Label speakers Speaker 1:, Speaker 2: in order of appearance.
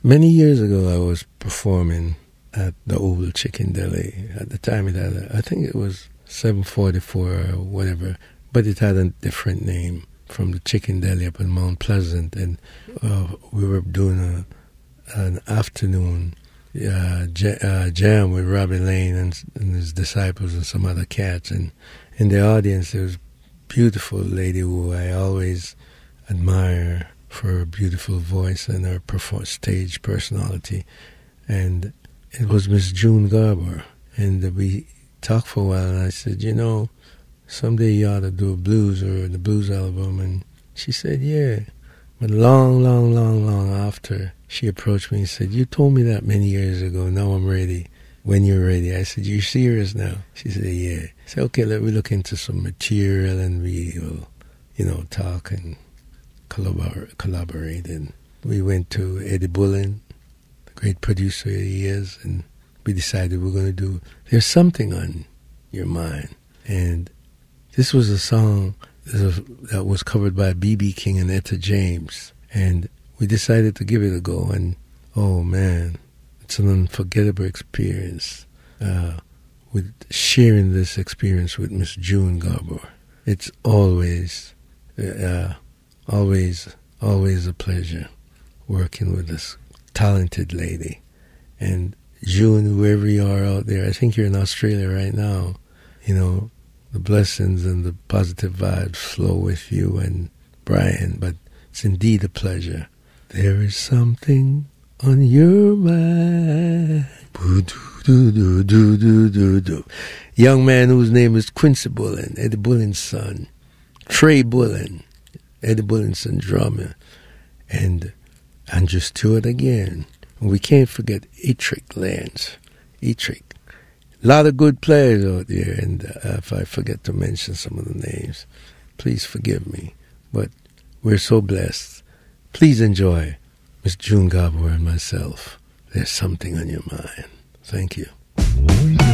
Speaker 1: Many years ago, I was performing at the Old Chicken Deli. At the time, it had, I think it was 744 or whatever, but it had a different name from the Chicken Deli up in Mount Pleasant. And we were doing an afternoon jam with Robbie Lane and his disciples and some other cats. And in the audience, there was a beautiful lady who I always admire for her beautiful voice and her stage personality. And it was Miss June Garber. And we talked for a while, and I said, you know, someday you ought to do a blues or the blues album. And she said, yeah. But long after, she approached me and said, you told me that many years ago. Now I'm ready. When you're ready. I said, you're serious now? She said, yeah. I said, okay, let me look into some material and we will, talk and collaborate. And we went to Eddie Bullen, the great producer he is, and we decided we're going to do There's Something on Your Mind. And this was a song that was covered by B.B. King and Etta James. And we decided to give it a go. And, oh, man, it's an unforgettable experience with sharing this experience with Miss June Garber. It's always a pleasure working with this talented lady. And June, whoever you are out there, I think you're in Australia right now, the blessings and the positive vibes flow with you and Brian, but it's indeed a pleasure. There is something on your mind. Young man whose name is Quincy Bullen, Eddie Bullen's son, Trey Bullen, Eddie Bullen's son, drummer, and Andrew Stewart again. And we can't forget Etrick Lance. Etrick. A lot of good players out there, and if I forget to mention some of the names, please forgive me. But we're so blessed. Please enjoy Miss June Garber and myself. There's Something on Your Mind. Thank you.